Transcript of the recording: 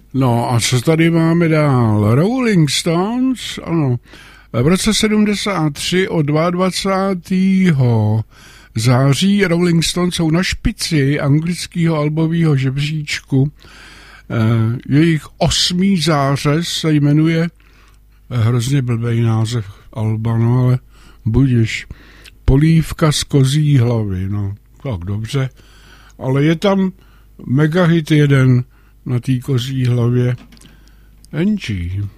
No a co tady máme dál? Rolling Stones, ano. V roce 73 od 22. září Rolling Stones jsou na špici anglického albového žebříčku. Jejich 8. zářez se jmenuje, hrozně blbej název alba, no ale budiš, Polívka z kozí hlavy, no tak dobře, ale je tam megahit jeden na té kozí hlavě, Angie.